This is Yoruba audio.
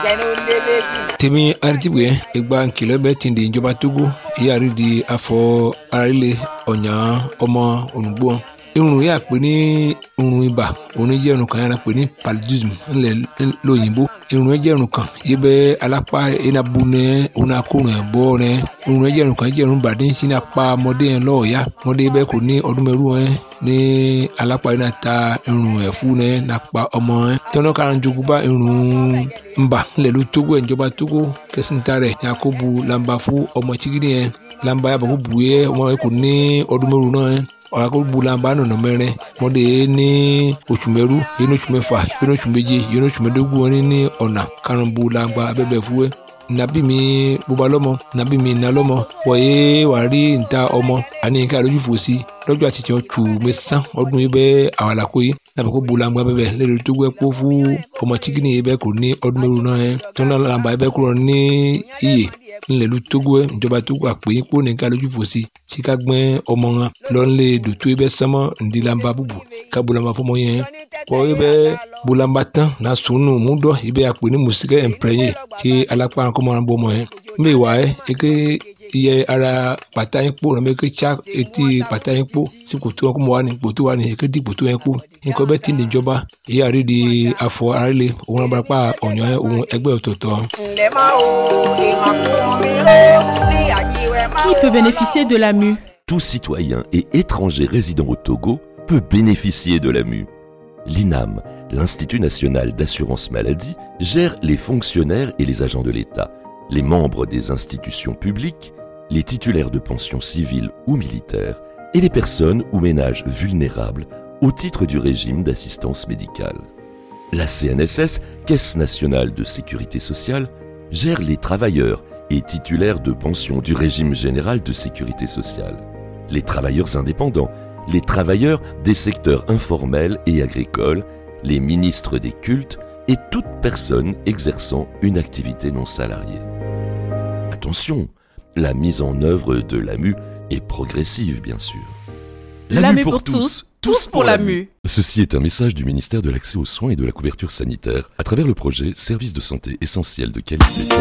tèmi aritibwe egba nkìlọ̀ bẹ́ẹ̀ ti di ìjọba Togo ìyáàrí di afọ arílẹ̀ ọ̀yàn ọmọ ònùgbò irun yà pé ní irun ibà òun jẹ́ irun kan yàrá pé ní paludism ńlẹ̀ lóyìnbó irun jẹ́ irun kan yìí bẹ́ alápá enabu nẹ òun akórun ẹ̀ bọ́ nẹ irun jẹ́ irun kan jẹ́ irun bàdé ń sin apá ọmọdé yẹn lọ́ọ̀ọ́yá ọmọdé bẹ́ẹ̀ kò ní ọdún mẹ́rù ẹ̀ ní alápá yẹn ta irun ẹ̀ fún ẹ̀ nàpa ọmọ ẹ̀ tẹ́wọ́n kára ń jogún bá irun ńbà ńlẹ̀ ló Togo ẹ̀ ìjọba Togo kẹsìntà rẹ̀ yakubu lamba fún ọmọ chigidi yẹn lamba yàbọ̀ kó bu yẹ ọmọ yẹn kò ní ọdún mẹ́rù náà ẹ̀ ọ̀rọ̀ bulamba nọ̀nà mẹ́rin mọ́dé ní oṣù mẹ́rú yẹn ní oṣù mẹ́fà yẹn ní oṣù méje yẹn ní oṣù mẹ́dógún wọn ní ọ̀nà karùn-ún bulamba abẹ́bẹ̀ fúwẹ́ nabi mi bóba lọ́mọ nabi mi iná lọ́mọ wọ̀nyé wàá rí níta ọmọ àní ká lójú fò sí lọ́jọ́ àti tiẹ̀ tù mí sán ọdún yìí bẹ́ẹ̀ àwọn àlàkó yìí nàbẹ̀ kó bulamba bẹ́ẹ̀ lẹ́nu tó gbẹ́ kó fún ọmọ chikini yìí bẹ́ẹ̀ kò ní ọdún mẹ́rù náà yẹn tọ́nà làǹbà yìí bẹ́ẹ̀ kúrò ní iyè ńlẹ̀lú Togo ẹ̀ ìjọba Togo àpè yín kó nìkan lójú fò sí tí ká gbẹ́ ọmọ wọn lọ́nlé dòtó ibẹ̀ sánmọ́ ńdílamba búbu ká bulamba fọmọ yẹn kọ́ ibẹ̀ bulamba tán na sùnù múdọ̀ ibẹ̀ àpè ní mùsíkẹ́ ẹ̀ǹpẹ̀rẹ̀yìn tí alápá kọ́mọ́ ara bọ́ ọmọ yẹn mbẹ́ wà ẹ́ eke iye ara pàtà yín kpó nàbẹ́ eke tsa etí pàtà yín kpó tí kòtò wọn kó mọ wà ní kòtò wà ní eke di kòtò yẹn kpó nǹkan bẹ́ẹ̀ ti níjọba èyí àrí di afọ arílẹ̀ òun abarapá ọ̀yàn òun ẹgbẹ́ ọ̀tọ̀ọ̀tọ̀. Qui peut bénéficier de la mue? Tout citoyen et étranger résidant au Togo peut bénéficier de la mue. L'INAM, l'Institut national d'assurance maladie, gère les fonctionnaires et les agents de l'État, les membres des institutions publiques, les titulaires de pensions civiles ou militaires et les personnes ou ménages vulnérables au titre du régime d'assistance médicale. La CNSS, Caisse nationale de sécurité sociale, gère les travailleurs et titulaires de pensions du régime général de sécurité sociale, les travailleurs indépendants, les travailleurs des secteurs informels et agricoles, les ministres des cultes et toute personne exerçant une activité non salariée. Attention, la mise en œuvre de la mue est progressive, bien sûr. La mue pour tous, tous pour la mue. Ceci est un message du ministère de l'Accès aux soins et de la couverture sanitaire à travers le projet Services de santé essentiels de qualité.